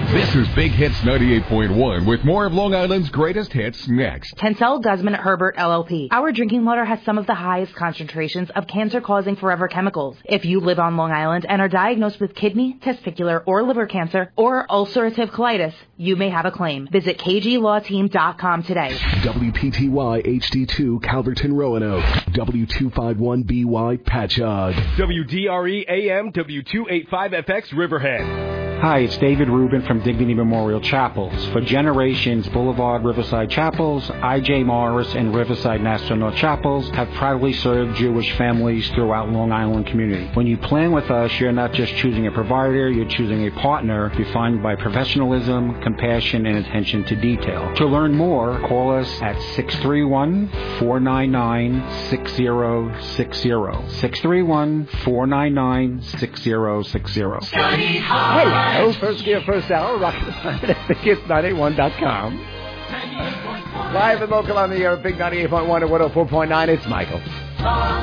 This is Big Hits 98.1 with more of Long Island's greatest hits next. Tencel Guzman Herbert LLP. Our drinking water has some of the highest concentrations of cancer-causing forever chemicals. If you live on Long Island and are diagnosed with kidney, testicular, or liver cancer, or ulcerative colitis, you may have a claim. Visit kglawteam.com today. WPTY HD2 Calverton Roanoke. W251BY Patchogue. WDRE AM W285FX Riverhead. Hi, it's David Rubin from Dignity Memorial Chapels. For generations, Boulevard Riverside Chapels, I.J. Morris, and Riverside National Chapels have proudly served Jewish families throughout Long Island community. When you plan with us, you're not just choosing a provider, you're choosing a partner defined by professionalism, compassion, and attention to detail. To learn more, call us at 631-499-6060. 631-499-6060. Hello, first gear, first hour, Rocket the Planet at BigHits981.com. Live and local on the air at Big 98.1 and 104.9, it's Michael.